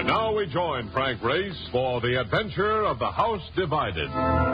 And now we join Frank Race for the adventure of the House Divided.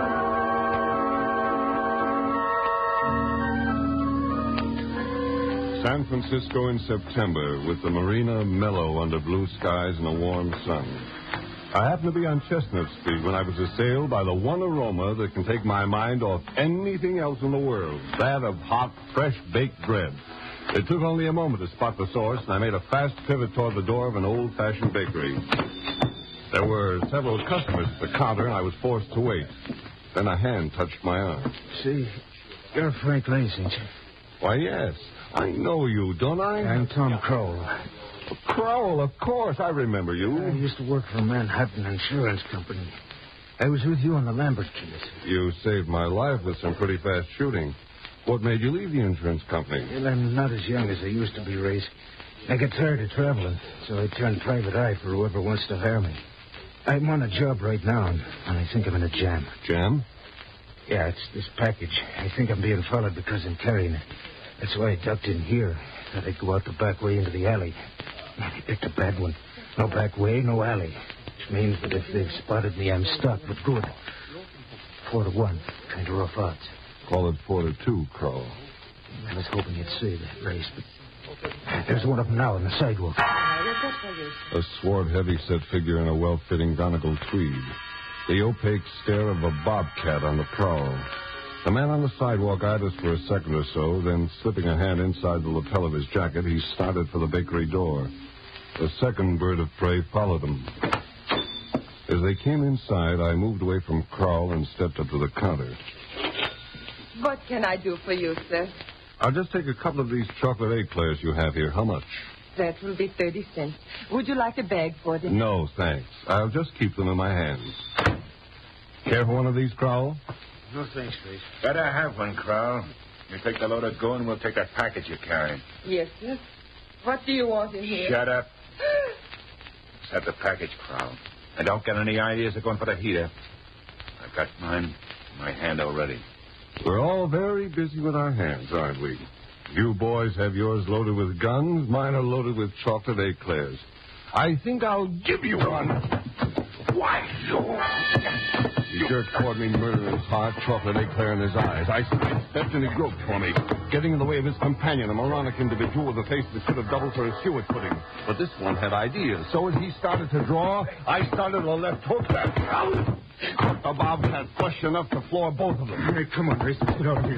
San Francisco in September, with the marina mellow under blue skies and a warm sun. I happened to be on Chestnut Street when I was assailed by the one aroma that can take my mind off anything else in the world, that of hot, fresh baked bread. It took only a moment to spot the source, and I made a fast pivot toward the door of an old-fashioned bakery. There were several customers at the counter, and I was forced to wait. Then a hand touched my arm. See, you're Frank Race, ain't you? Why, yes. I know you, don't I? I'm Tom Crowell. Crowell, of course. I remember you. I used to work for a Manhattan insurance company. I was with you on the Lambert case. You saved my life with some pretty fast shooting. What made you leave the insurance company? Well, I'm not as young as I used to be, Race. I get tired of traveling, so I turned private eye for whoever wants to hire me. I'm on a job right now, and I think I'm in a jam. Jam? Yeah, it's this package. I think I'm being followed because I'm carrying it. That's why I ducked in here. Thought I'd go out the back way into the alley. They picked a bad one. No back way, no alley. Which means that if they've spotted me, I'm stuck, but good. 4-1. Kind of rough odds. Call it 4-2, Crowell. I was hoping you'd say that, Race, but there's one of them now on the sidewalk. A swart, heavy-set figure in a well-fitting donegal tweed. The opaque stare of a bobcat on the prowl. The man on the sidewalk eyed us for a second or so, then slipping a hand inside the lapel of his jacket, he started for the bakery door. A second bird of prey followed him. As they came inside, I moved away from Crowell and stepped up to the counter. What can I do for you, sir? I'll just take a couple of these chocolate eclairs you have here. How much? That will be 30 cents. Would you like a bag for them? No, thanks. I'll just keep them in my hands. Care for one of these, Crowell? No, thanks, Race. Better have one, Crowell. You take the load of go and we'll take that package you're carrying. Yes, sir. What do you want in here? Shut up. Just have the package, Crowell. And don't get any ideas of going for the heater. I've got mine in my hand already. We're all very busy with our hands, aren't we? You boys have yours loaded with guns. Mine are loaded with chocolate eclairs. I think I'll give you one. Why so? He jerked toward me, murder in his heart, chocolate eclair in his eyes. I stepped and he groped for me, getting in the way of his companion, a moronic individual with a face that should have doubled for a suet pudding. But this one had ideas. So as he started to draw, I started a left hook that caught the bobcat flush enough to floor both of them. Hey, come on, Race. Let's get out of here.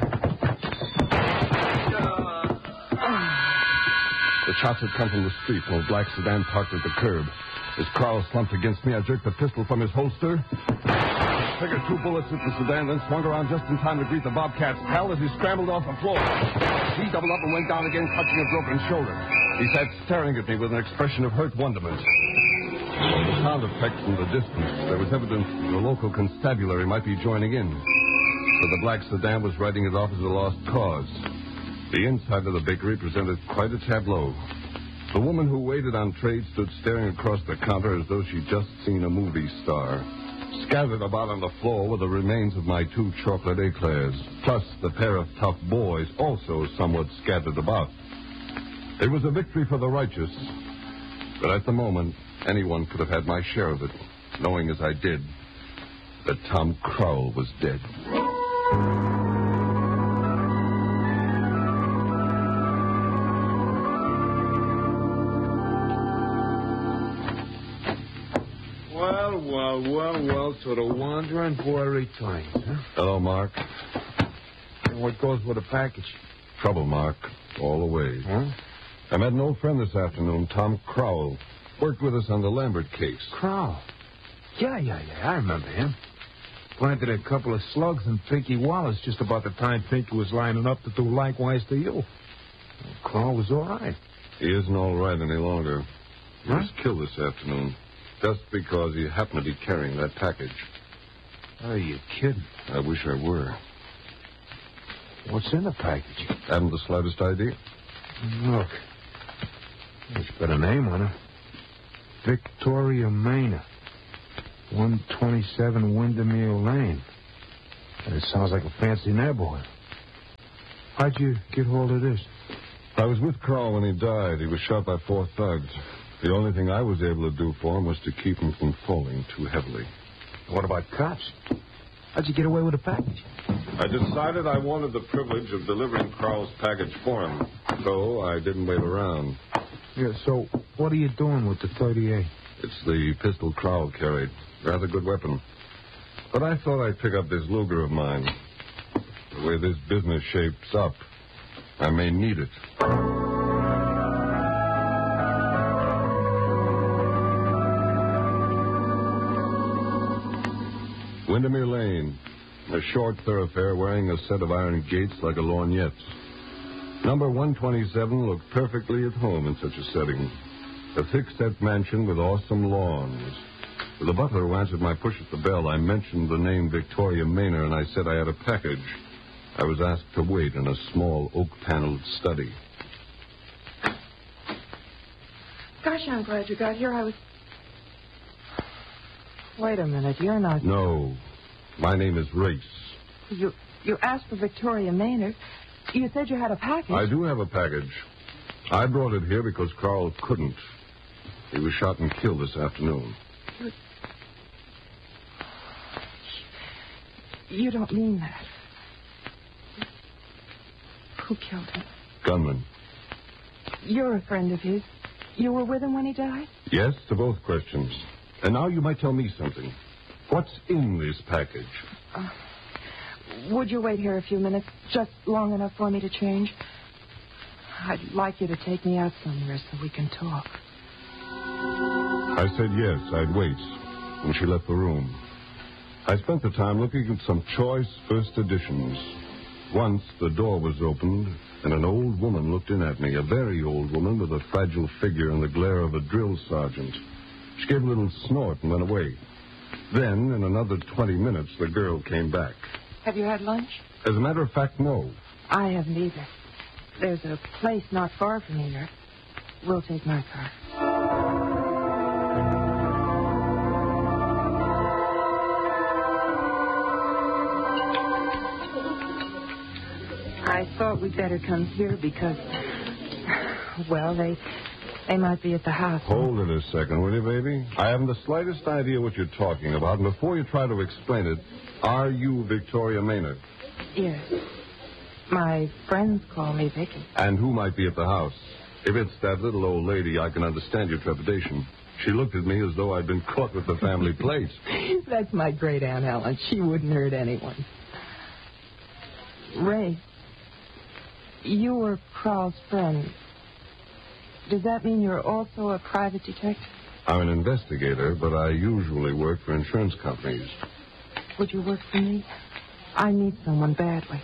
The shots had come from the street from a black sedan parked at the curb. As Crowell slumped against me, I jerked the pistol from his holster, triggered 2 bullets at the sedan, then swung around just in time to greet the bobcat's pal as he scrambled off the floor. He doubled up and went down again, clutching a broken shoulder. He sat staring at me with an expression of hurt wonderment. From the sound effect from the distance, there was evidence the local constabulary might be joining in. So the black sedan was writing it off as a lost cause. The inside of the bakery presented quite a tableau. The woman who waited on trade stood staring across the counter as though she'd just seen a movie star. Scattered about on the floor were the remains of my 2 chocolate eclairs, plus the pair of tough boys, also somewhat scattered about. It was a victory for the righteous, but at the moment, anyone could have had my share of it, knowing as I did that Tom Crowell was dead. Well, so the wandering boy returns, huh? Hello, Mark. And what goes with the package? Trouble, Mark, all the way. Huh? I met an old friend this afternoon, Tom Crowell. Worked with us on the Lambert case. Crowell? Yeah, I remember him. Planted a couple of slugs in Pinky Wallace just about the time Pinky was lining up to do likewise to you. Well, Crowell was all right. He isn't all right any longer. He Huh? was killed this afternoon, just because he happened to be carrying that package. Are you kidding? I wish I were. What's in the package? Haven't the slightest idea. Look. It's got a name on it. Victoria Manor. 127 Windermere Lane. And it sounds like a fancy neighborhood. How'd you get hold of this? I was with Crowell when he died. He was shot by 4 thugs. The only thing I was able to do for him was to keep him from falling too heavily. What about cops? How'd you get away with a package? I decided I wanted the privilege of delivering Carl's package for him, so I didn't wait around. Yeah, so what are you doing with the 38? It's the pistol Crowell carried. Rather good weapon. But I thought I'd pick up this Luger of mine. The way this business shapes up, I may need it. Windermere Lane, a short thoroughfare wearing a set of iron gates like a lorgnette. Number 127 looked perfectly at home in such a setting. A thick-set mansion with awesome lawns. To the butler who answered my push at the bell, I mentioned the name Victoria Maynard, and I said I had a package. I was asked to wait in a small oak-paneled study. Gosh, I'm glad you got here. I was... Wait a minute. You're not... No. My name is Race. You asked for Victoria Maynard. You said you had a package. I do have a package. I brought it here because Carl couldn't. He was shot and killed this afternoon. You don't mean that. Who killed him? Gunman. You're a friend of his. You were with him when he died? Yes to both questions. And now you might tell me something. What's in this package? Would you wait here a few minutes, just long enough for me to change? I'd like you to take me out somewhere so we can talk. I said yes, I'd wait, and she left the room. I spent the time looking at some choice first editions. Once the door was opened, and an old woman looked in at me, a very old woman with a fragile figure and the glare of a drill sergeant. She gave a little snort and went away. Then, in another 20 minutes, the girl came back. Have you had lunch? As a matter of fact, no. I haven't either. There's a place not far from here. We'll take my car. I thought we'd better come here because, well, they might be at the house. Hold it a second, will you, baby? I haven't the slightest idea what you're talking about, and before you try to explain it, are you Victoria Maynard? Yes. My friends call me Vicky. And who might be at the house? If it's that little old lady, I can understand your trepidation. She looked at me as though I'd been caught with the family plate. That's my great Aunt Helen. She wouldn't hurt anyone. Ray, you were Crowell's friend. Does that mean you're also a private detective? I'm an investigator, but I usually work for insurance companies. Would you work for me? I need someone badly.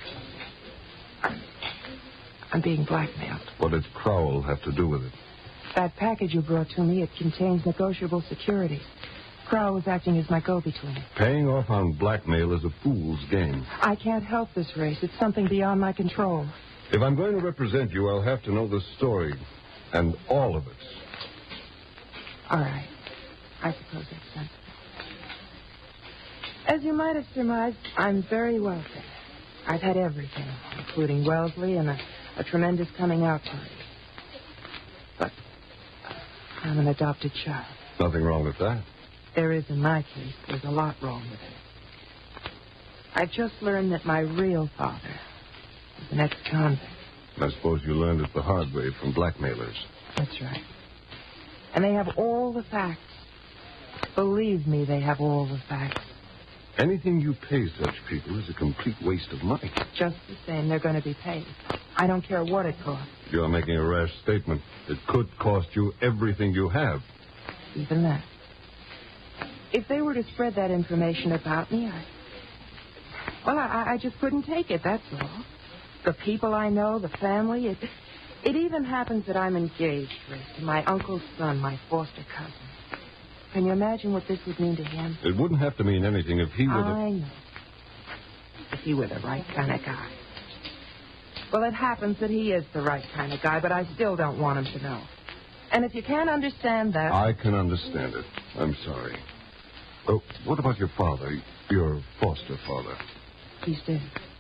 I'm being blackmailed. What does Crowell have to do with it? That package you brought to me, it contains negotiable securities. Crowell was acting as my go-between. Paying off on blackmail is a fool's game. I can't help this race. It's something beyond my control. If I'm going to represent you, I'll have to know the story. And all of it. All right. I suppose that's sensible. As you might have surmised, I'm very wealthy. I've had everything, including Wellesley and a tremendous coming-out party. But I'm an adopted child. Nothing wrong with that. There is in my case. There's a lot wrong with it. I just learned that my real father was an ex-convict. I suppose you learned it the hard way from blackmailers. That's right. And they have all the facts. Believe me, they have all the facts. Anything you pay such people is a complete waste of money. Just the same, they're going to be paid. I don't care what it costs. You're making a rash statement. It could cost you everything you have. Even that. If they were to spread that information about me, I just couldn't take it, that's all. The people I know, the family, it even happens that I'm engaged, Rick, to my uncle's son, my foster cousin. Can you imagine what this would mean to him? It wouldn't have to mean anything if he were I know. If he were the right kind of guy. Well, it happens that he is the right kind of guy, but I still don't want him to know. And if you can't understand that... I can understand it. I'm sorry. Oh, what about your father, your foster father? He's dead.